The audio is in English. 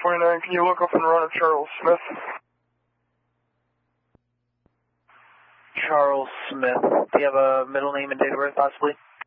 29, can you look up and run a Charles Smith? Charles Smith. Do you have a middle name and date of birth, possibly?